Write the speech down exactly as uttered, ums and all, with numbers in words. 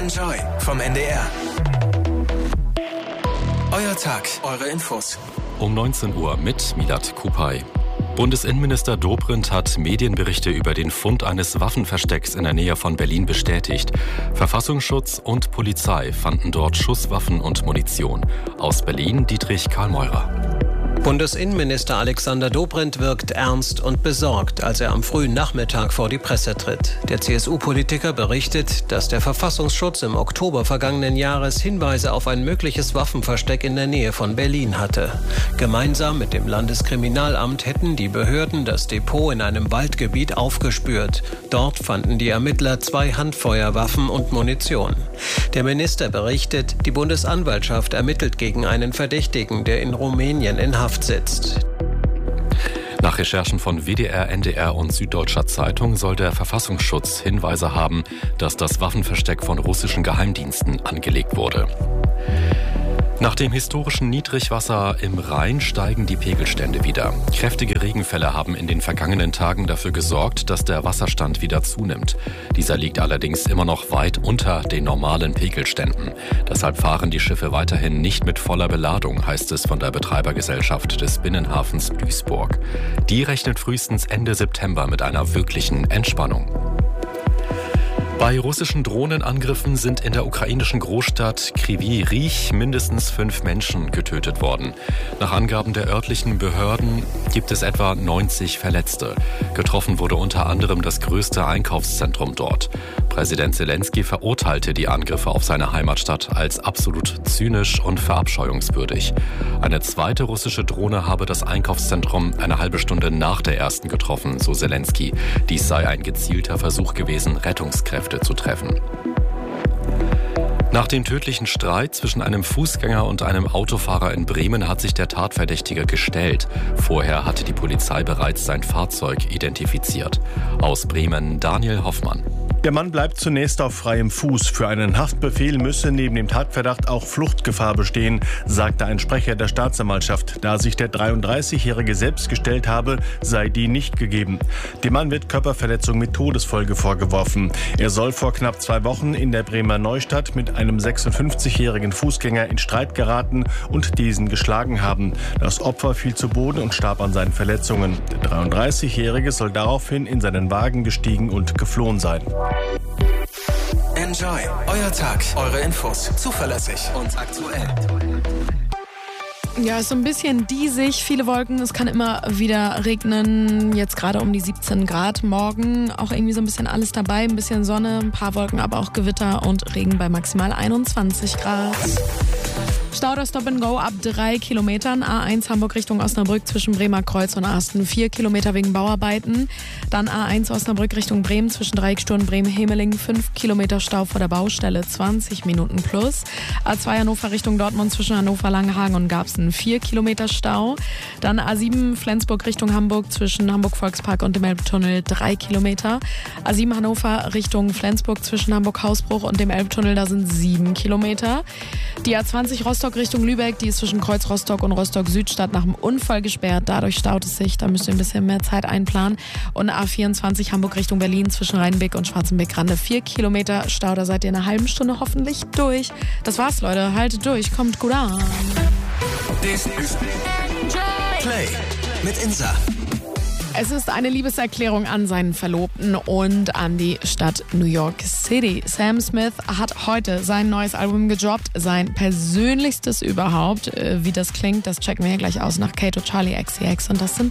Enjoy vom N D R. Euer Tag, eure Infos. Um neunzehn Uhr mit Milad Kupay. Bundesinnenminister Dobrindt hat Medienberichte über den Fund eines Waffenverstecks in der Nähe von Berlin bestätigt. Verfassungsschutz und Polizei fanden dort Schusswaffen und Munition. Aus Berlin Dietrich Karl-Meurer. Bundesinnenminister Alexander Dobrindt wirkt ernst und besorgt, als er am frühen Nachmittag vor die Presse tritt. Der C S U-Politiker berichtet, dass der Verfassungsschutz im Oktober vergangenen Jahres Hinweise auf ein mögliches Waffenversteck in der Nähe von Berlin hatte. Gemeinsam mit dem Landeskriminalamt hätten die Behörden das Depot in einem Waldgebiet aufgespürt. Dort fanden die Ermittler zwei Handfeuerwaffen und Munition. Der Minister berichtet, die Bundesanwaltschaft ermittelt gegen einen Verdächtigen, der in Rumänien in Haft sitzt. Nach Recherchen von W D R, N D R und Süddeutscher Zeitung soll der Verfassungsschutz Hinweise haben, dass das Waffenversteck von russischen Geheimdiensten angelegt wurde. Nach dem historischen Niedrigwasser im Rhein steigen die Pegelstände wieder. Kräftige Regenfälle haben in den vergangenen Tagen dafür gesorgt, dass der Wasserstand wieder zunimmt. Dieser liegt allerdings immer noch weit unter den normalen Pegelständen. Deshalb fahren die Schiffe weiterhin nicht mit voller Beladung, heißt es von der Betreibergesellschaft des Binnenhafens Duisburg. Die rechnet frühestens Ende September mit einer wirklichen Entspannung. Bei russischen Drohnenangriffen sind in der ukrainischen Großstadt Kryvyi Rih mindestens fünf Menschen getötet worden. Nach Angaben der örtlichen Behörden gibt es etwa neunzig Verletzte. Getroffen wurde unter anderem das größte Einkaufszentrum dort. Präsident Zelensky verurteilte die Angriffe auf seine Heimatstadt als absolut zynisch und verabscheuungswürdig. Eine zweite russische Drohne habe das Einkaufszentrum eine halbe Stunde nach der ersten getroffen, so Zelensky. Dies sei ein gezielter Versuch gewesen, Rettungskräfte zu treffen. Nach dem tödlichen Streit zwischen einem Fußgänger und einem Autofahrer in Bremen hat sich der Tatverdächtige gestellt. Vorher hatte die Polizei bereits sein Fahrzeug identifiziert. Aus Bremen Daniel Hoffmann. Der Mann bleibt zunächst auf freiem Fuß. Für einen Haftbefehl müsse neben dem Tatverdacht auch Fluchtgefahr bestehen, sagte ein Sprecher der Staatsanwaltschaft. Da sich der dreiunddreißigjährige selbst gestellt habe, sei die nicht gegeben. Dem Mann wird Körperverletzung mit Todesfolge vorgeworfen. Er soll vor knapp zwei Wochen in der Bremer Neustadt mit einem sechsundfünfzigjährigen Fußgänger in Streit geraten und diesen geschlagen haben. Das Opfer fiel zu Boden und starb an seinen Verletzungen. Der dreiunddreißigjährige soll daraufhin in seinen Wagen gestiegen und geflohen sein. Enjoy, euer Tag, eure Infos, zuverlässig und aktuell. Ja, ist so ein bisschen diesig, viele Wolken, es kann immer wieder regnen, jetzt gerade um die siebzehn Grad, morgen auch irgendwie so ein bisschen alles dabei, ein bisschen Sonne, ein paar Wolken, aber auch Gewitter und Regen bei maximal einundzwanzig Grad. Stau oder Stop and Go ab drei Kilometern. A eins Hamburg Richtung Osnabrück zwischen Bremer Kreuz und Asten. vier Kilometer wegen Bauarbeiten. Dann A eins Osnabrück Richtung Bremen zwischen Dreiecksturm Bremen-Hemeling. fünf Kilometer Stau vor der Baustelle. zwanzig Minuten plus. A zwei Hannover Richtung Dortmund zwischen Hannover-Langenhagen und Garbsen. vier Kilometer Stau. Dann A sieben Flensburg Richtung Hamburg zwischen Hamburg-Volkspark und dem Elbtunnel. drei Kilometer. A sieben Hannover Richtung Flensburg zwischen Hamburg-Hausbruch und dem Elbtunnel. Da sind sieben Kilometer. Die A zwanzig Rostock Richtung Lübeck, die ist zwischen Kreuz Rostock und Rostock Südstadt nach dem Unfall gesperrt. Dadurch staut es sich, da müsst ihr ein bisschen mehr Zeit einplanen. Und A vierundzwanzig Hamburg Richtung Berlin zwischen Rheinbeck und Schwarzenbeck-Rande. Vier Kilometer Stau, da seid ihr in einer halben Stunde hoffentlich durch. Das war's, Leute. Haltet durch, kommt gut an. This is Play mit Insa. Es ist eine Liebeserklärung an seinen Verlobten und an die Stadt New York City. Sam Smith hat heute sein neues Album gedroppt, sein persönlichstes überhaupt. Wie das klingt, das checken wir hier gleich aus nach Kato Charlie X C X und das sind